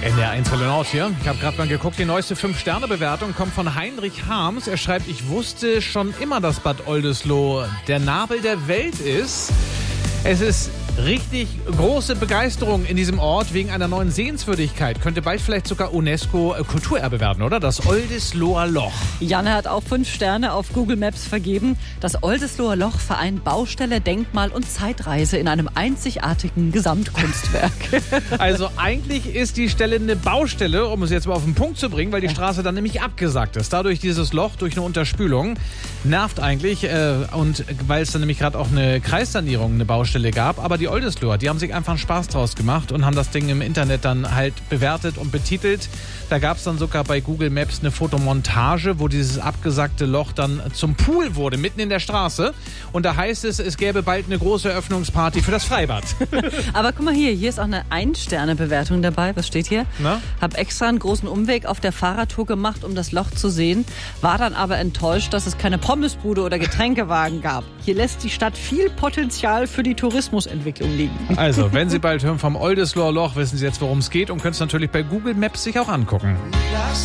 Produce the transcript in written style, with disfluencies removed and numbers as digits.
NDR1 Nord hier. Ich habe gerade mal geguckt, die neueste 5-Sterne-Bewertung kommt von Heinrich Harms. Er schreibt, ich wusste schon immer, dass Bad Oldesloe der Nabel der Welt ist. Es ist richtig große Begeisterung in diesem Ort wegen einer neuen Sehenswürdigkeit. Könnte bald vielleicht sogar UNESCO-Kulturerbe werden, oder? Das Oldesloer Loch. Janne hat auch 5 Sterne auf Google Maps vergeben. Das Oldesloer Loch vereint Baustelle, Denkmal und Zeitreise in einem einzigartigen Gesamtkunstwerk. Also eigentlich ist die Stelle eine Baustelle, um es jetzt mal auf den Punkt zu bringen, weil die Straße dann nämlich abgesackt ist. Dadurch dieses Loch, durch eine Unterspülung, nervt eigentlich. Und weil es dann nämlich gerade auch eine Kreissanierung, eine Baustelle gab. Aber die Oldesloer, die haben sich einfach einen Spaß draus gemacht und haben das Ding im Internet dann halt bewertet und betitelt. Da gab es dann sogar bei Google Maps eine Fotomontage, wo dieses abgesackte Loch dann zum Pool wurde, mitten in der Straße. Und da heißt es, es gäbe bald eine große Eröffnungsparty für das Freibad. Aber guck mal hier ist auch eine 1-Sterne-Bewertung dabei. Was steht hier? Na? Hab extra einen großen Umweg auf der Fahrradtour gemacht, um das Loch zu sehen. War dann aber enttäuscht, dass es keine Pommesbude oder Getränkewagen gab. Hier lässt die Stadt viel Potenzial für die Tourismusentwicklung liegen. Also, wenn Sie bald hören vom Oldesloer Loch, wissen Sie jetzt, worum es geht und können es natürlich bei Google Maps sich auch angucken.